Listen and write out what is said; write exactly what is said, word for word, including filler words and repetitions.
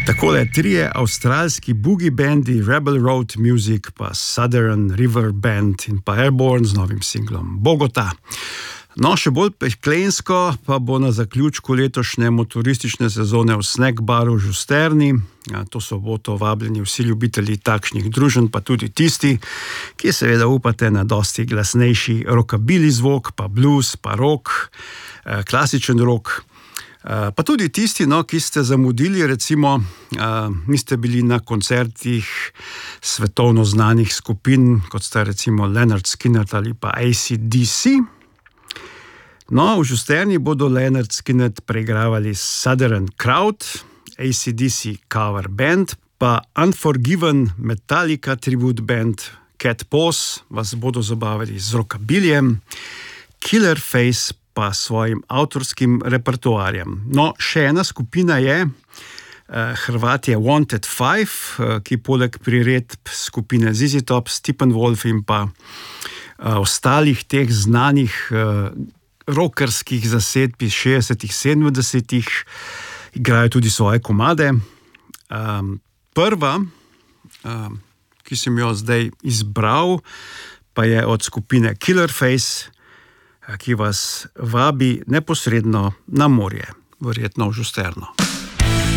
Takole trije avstralski boogie bendi Rebel Road Music, pa Southern River Band in pa Airborne z novim singlom Bogota. No, še bolj peklensko pa bo na zaključku letošnje motoristične sezone v Snack Baru v Žusterni. Ja, to soboto vabljeni vsi ljubitelji takšnih druženj, pa tudi tisti, ki seveda upate na dosti glasnejši rockabilly zvok, pa blues, pa rock, klasičen rock. Pa tudi tisti, no, ki ste zamudili, recimo, niste bili na koncertih svetovno znanih skupin, kot sta recimo Lynyrd Skynyrd ali pa A C D C. No, v Žusterni bodo Lynyrd Skynyrd preigravali Southern Crowd, A C D C cover band, pa Unforgiven Metallica tribute band Cat Paws vas bodo zabavili z rockabillyjem, Killer Face pa svojim avtorskim repertoarjem. No, še ena skupina je Hrvatje Wanted Five, ki poleg priredb skupine Z Z Top, Steppenwolf in pa ostalih teh znanih rockerskih zasedb iz šestdesetih, sedemdesetih igrajo tudi svoje komade. Prva, ki sem jo zdaj izbral, pa je od skupine Killer Face, ki vas vabi neposredno na morje, verjetno v Žusterno.